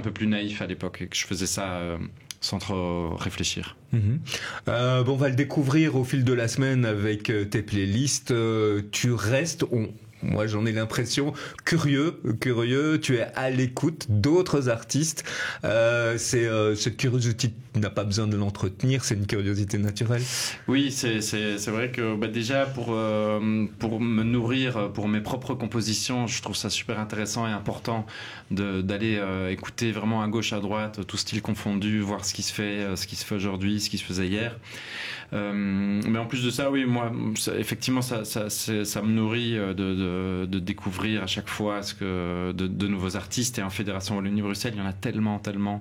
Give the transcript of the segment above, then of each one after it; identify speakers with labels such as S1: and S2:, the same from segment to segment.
S1: peu plus naïf à l'époque et que je faisais ça sans trop réfléchir.
S2: Bon, on va le découvrir au fil de la semaine avec tes playlists. Tu restes... Moi, j'en ai l'impression curieux. Tu es à l'écoute d'autres artistes. Cette curiosité, tu n'as pas besoin de l'entretenir. C'est une curiosité naturelle.
S1: Oui, c'est vrai que déjà pour me nourrir, pour mes propres compositions, je trouve ça super intéressant et important d'aller écouter vraiment à gauche, à droite, tout style confondu, voir ce qui se fait aujourd'hui, ce qui se faisait hier. Mais en plus de ça, oui, moi, effectivement, ça me nourrit de découvrir à chaque fois de nouveaux artistes. Et en Fédération Wallonie-Bruxelles, il y en a tellement,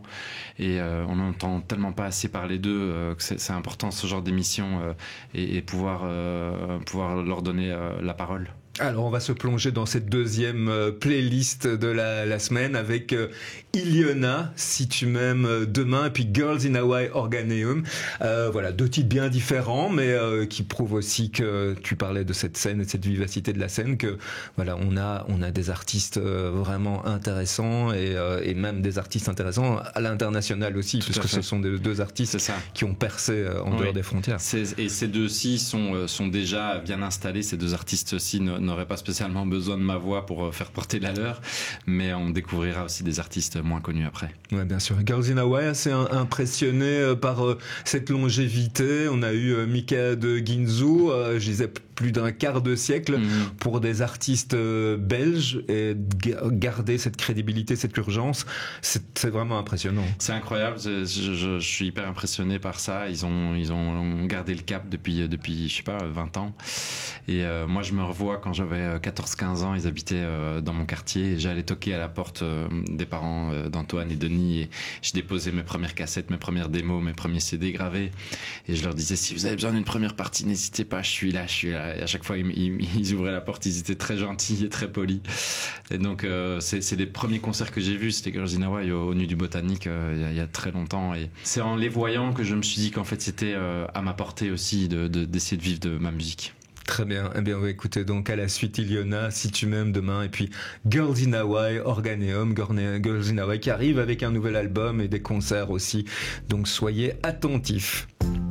S1: et on n'entend tellement pas assez parler d'eux que c'est important ce genre d'émission et pouvoir leur donner la parole.
S2: Alors on va se plonger dans cette deuxième playlist de la semaine avec Iliona, Si tu m'aimes demain, et puis Girls in Hawaii Organeum. Voilà, deux titres bien différents, mais qui prouvent aussi que tu parlais de cette scène et de cette vivacité de la scène, que voilà, on a des artistes vraiment intéressants et même des artistes intéressants à l'international aussi, puisque ce sont deux artistes qui ont percé en dehors des frontières.
S1: Et ces deux-ci sont déjà bien installés. Ces deux artistes-ci n'auraient pas spécialement besoin de ma voix pour faire porter la leur, mais on découvrira aussi des artistes moins connus après.
S2: Ouais, bien sûr. Girls in Hawaii, assez impressionné par cette longévité. On a eu Mika de Ginzu, je disais plus d'un quart de siècle pour des artistes belges, et garder cette crédibilité, cette urgence, c'est vraiment impressionnant.
S1: C'est incroyable. Je suis hyper impressionné par ça. Ils ont gardé le cap depuis je sais pas 20 ans. Et moi je me revois quand j'avais 14-15 ans, ils habitaient dans mon quartier et j'allais toquer à la porte des parents d'Antoine et Denis et je déposais mes premières cassettes, mes premières démos, mes premiers CD gravés et je leur disais si vous avez besoin d'une première partie, n'hésitez pas, je suis là. Et à chaque fois ils ouvraient la porte, ils étaient très gentils et très polis. Et donc c'est les premiers concerts que j'ai vus, c'était Girls in Hawaii au Nu du Botanique il y a très longtemps et c'est en les voyant que je me suis dit qu'en fait c'était à ma portée aussi d'essayer de vivre de ma musique.
S2: Très bien. Eh bien, on va écouter donc à la suite Iliona, Si tu m'aimes demain, et puis Girls in Hawaii, Organeum, Girls in Hawaii qui arrive avec un nouvel album et des concerts aussi. Donc soyez attentifs.